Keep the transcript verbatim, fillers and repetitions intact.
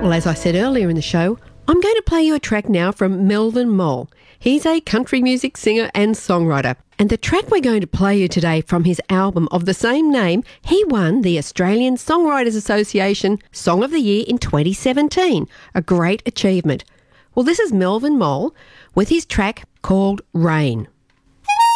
Well, as I said earlier in the show, I'm going to play you a track now from Melvin Moll. He's a country music singer and songwriter. And the track we're going to play you today from his album of the same name, he won the Australian Songwriters Association Song of the Year in twenty seventeen. A great achievement. Well, this is Melvin Moll with his track called Rain.